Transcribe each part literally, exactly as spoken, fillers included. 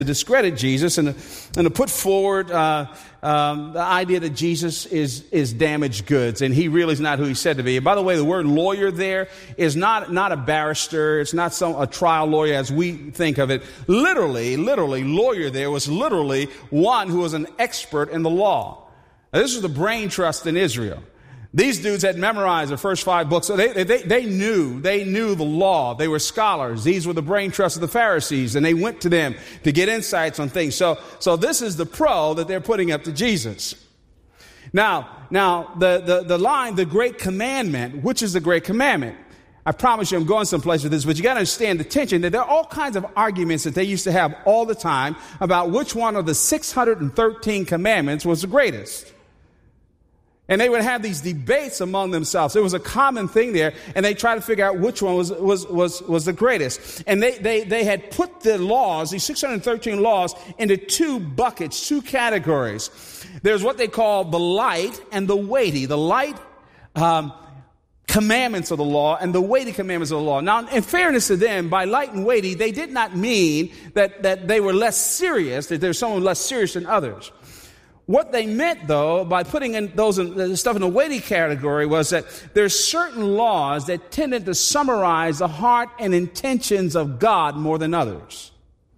to discredit Jesus and to, and to put forward uh, um, the idea that Jesus is is damaged goods and he really is not who he said to be. And by the way, the word lawyer there is not not a barrister. It's not some a trial lawyer as we think of it. Literally, literally, lawyer there was literally one who was an expert in the law. Now, this was the brain trust in Israel. These dudes had memorized the first five books. So they, they, they knew, they knew the law. They were scholars. These were the brain trust of the Pharisees, and they went to them to get insights on things. So, so this is the pro that they're putting up to Jesus. Now, now the, the, the line, the great commandment, which is the great commandment? I promise you I'm going someplace with this, but you got to understand the tension that there are all kinds of arguments that they used to have all the time about which one of the six hundred thirteen commandments was the greatest. And they would have these debates among themselves. It was a common thing there, and they tried to figure out which one was was was, was the greatest. And they, they, they had put the laws, these six hundred thirteen laws, into two buckets, two categories. There's what they call the light and the weighty. The light um, commandments of the law and the weighty commandments of the law. Now, in fairness to them, by light and weighty, they did not mean that, that they were less serious, that there's someone less serious than others. What they meant, though, by putting in those in, stuff in the weighty category was that there's certain laws that tended to summarize the heart and intentions of God more than others.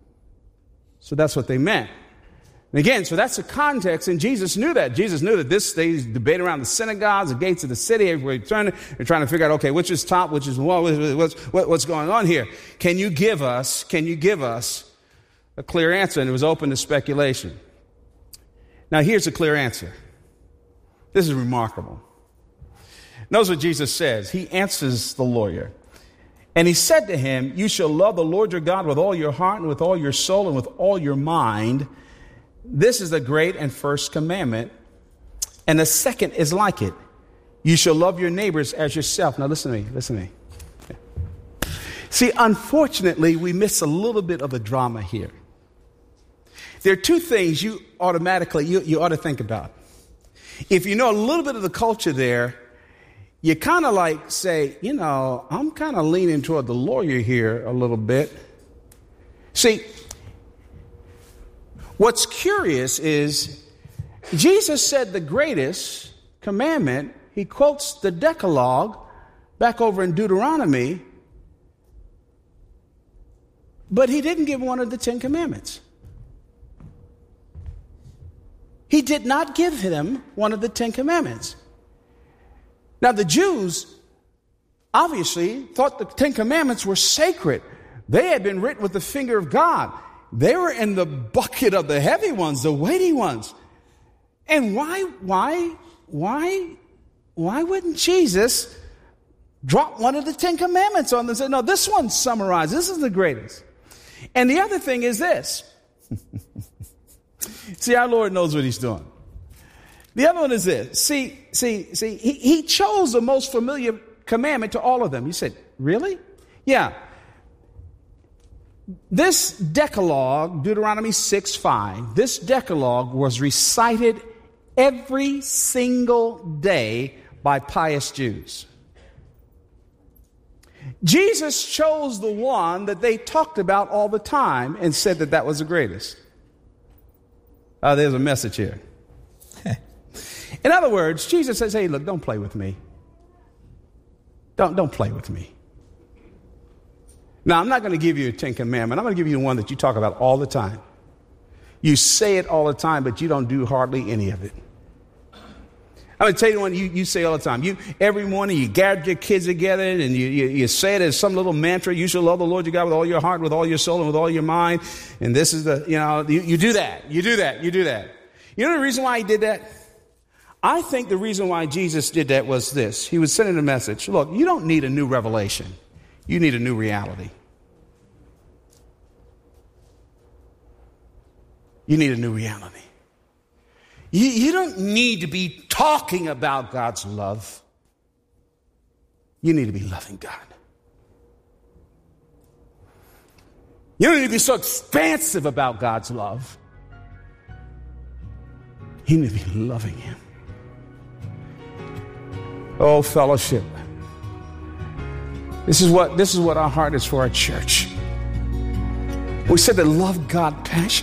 So that's what they meant. And again, so that's the context, and Jesus knew that. Jesus knew that this stage debate around the synagogues, the gates of the city, everybody turning, they're trying to figure out, okay, which is top, which is what, what's, what's going on here? Can you give us, can you give us a clear answer? And it was open to speculation. Now, here's a clear answer. This is remarkable. Notice what Jesus says. He answers the lawyer. And he said to him, you shall love the Lord your God with all your heart and with all your soul and with all your mind. This is the great and first commandment. And the second is like it. You shall love your neighbors as yourself. Now, listen to me. Listen to me. See, unfortunately, we miss a little bit of the drama here. There are two things you automatically, you, you ought to think about. If you know a little bit of the culture there, you kind of like say, you know, I'm kind of leaning toward the lawyer here a little bit. See, what's curious is Jesus said the greatest commandment, he quotes the Decalogue back over in Deuteronomy, but he didn't give one of the Ten Commandments. He did not give them one of the Ten Commandments. Now, the Jews obviously thought the Ten Commandments were sacred. They had been written with the finger of God. They were in the bucket of the heavy ones, the weighty ones. And why, why, why, why wouldn't Jesus drop one of the Ten Commandments on them and say, no, this one's summarized. This is the greatest. And the other thing is this. See, our Lord knows what he's doing. The other one is this. See, see, see, he, he chose the most familiar commandment to all of them. You said, really? Yeah. This Decalogue, Deuteronomy six five, this Decalogue was recited every single day by pious Jews. Jesus chose the one that they talked about all the time and said that that was the greatest. Uh, there's a message here. In other words, Jesus says, hey, look, don't play with me. Don't, don't play with me. Now, I'm not going to give you a Ten Commandment. I'm going to give you the one that you talk about all the time. You say it all the time, but you don't do hardly any of it. I'm going to tell you the one you, you say all the time. You every morning you gather your kids together and you, you, you say it as some little mantra. You shall love the Lord your God with all your heart, with all your soul, and with all your mind. And this is the, you know, you, you do that. You do that. You do that. You know the reason why he did that? I think the reason why Jesus did that was this. He was sending a message. Look, you don't need a new revelation. You need a new reality. You need a new reality. You, you don't need to be talking about God's love. You need to be loving God. You don't need to be so expansive about God's love. You need to be loving him. Oh, fellowship. This is what this is what our heart is for our church. We said to love God passionately.